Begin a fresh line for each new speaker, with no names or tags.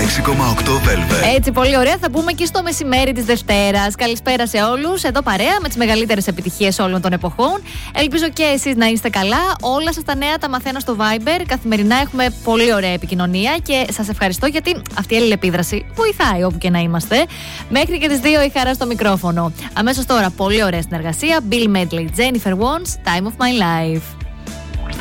Velvet.
Έτσι, πολύ ωραία. Θα μπούμε και στο μεσημέρι της Δευτέρας. Καλησπέρα σε όλους. Εδώ παρέα με τις μεγαλύτερες επιτυχίες όλων των εποχών. Ελπίζω και εσείς να είστε καλά. Όλα σας τα νέα τα μαθαίνω στο Viber. Καθημερινά έχουμε πολύ ωραία επικοινωνία και σας ευχαριστώ γιατί αυτή η αλληλεπίδραση βοηθάει όπου και να είμαστε. Μέχρι και τις 2 η Χαρά στο μικρόφωνο. Αμέσως τώρα, πολύ ωραία συνεργασία. Bill Medley, Jennifer Wands, Time of My Life.